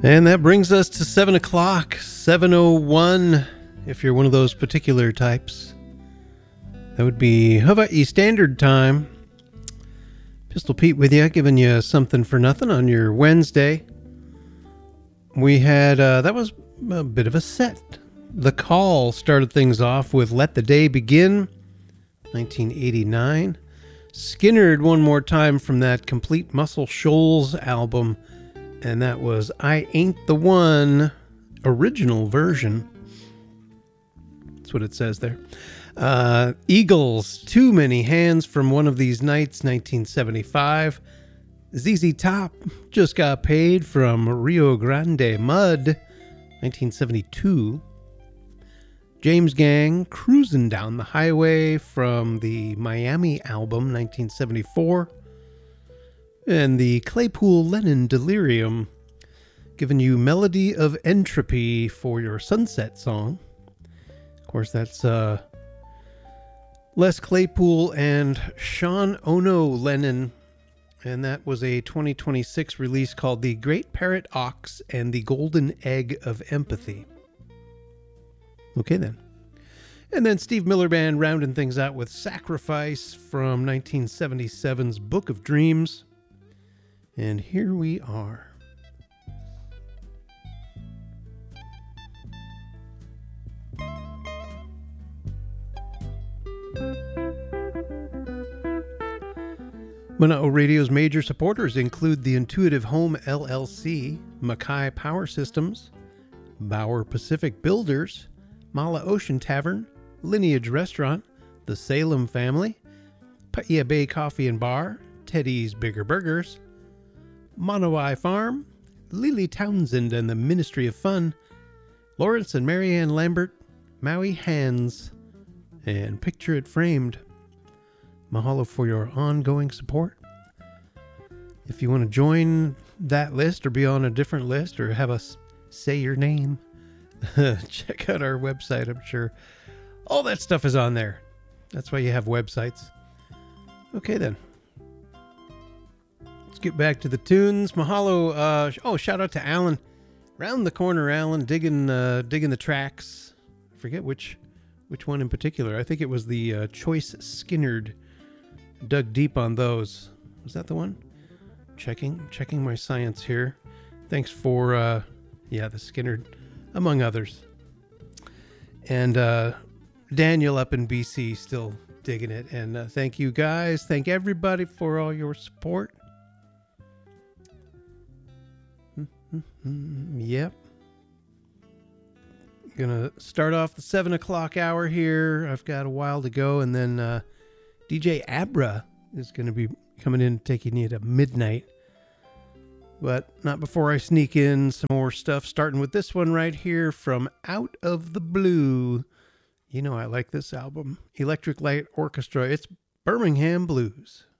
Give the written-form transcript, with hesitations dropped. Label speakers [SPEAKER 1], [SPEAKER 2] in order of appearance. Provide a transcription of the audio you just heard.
[SPEAKER 1] And that brings us to 7 o'clock, 7:01, if you're one of those particular types. That would be Hawaii Standard Time. Pistol Pete with you, giving you something for nothing on your Wednesday. We had, that was a bit of a set. The Call started things off with Let the Day Begin, 1989. Skinnered one more time from that Complete Muscle Shoals album, and that was I Ain't the One, original version. That's what it says there. Eagles, Too Many Hands from One of These Nights, 1975. ZZ Top, Just Got Paid from Rio Grande Mud, 1972. James Gang, Cruising Down the Highway from the Miami album, 1974. And the Claypool Lennon Delirium, giving you Melody of Entropy for your Sunset song. Of course, that's Les Claypool and Sean Ono Lennon, and that was a 2026 release called The Great Parrot Ox and the Golden Egg of Empathy. Okay then. And then Steve Miller Band rounding things out with Sacrifice from 1977's Book of Dreams. And here we are. Mana'o Radio's major supporters include the Intuitive Home LLC, Mackay Power Systems, Bauer Pacific Builders, Mala Ocean Tavern, Lineage Restaurant, the Salem Family, Paia Bay Coffee and Bar, Teddy's Bigger Burgers, Monowai Farm, Lily Townsend and the Ministry of Fun, Lawrence and Marianne Lambert, Maui Hands, and Picture It Framed. Mahalo for your ongoing support. If you want to join that list or be on a different list or have us say your name, check out our website. I'm sure all that stuff is on there. That's why you have websites. Okay then. Let's get back to the tunes. Mahalo. Shout out to Alan. Round the corner, Alan, digging the tracks. I forget which one in particular. I think it was the Choice Skinnerd. Dug deep on those. Was that the one? Checking my science here. Thanks for the Skinnerd, among others. And Daniel up in BC still digging it. And thank you guys. Thank everybody for all your support. Yep. Gonna start off the 7 o'clock hour here. I've got a while to go, and then DJ Abra is going to be coming in, taking you to midnight. But not before I sneak in some more stuff, starting with this one right here from Out of the Blue. You know I like this album. Electric Light Orchestra. It's Birmingham Blues.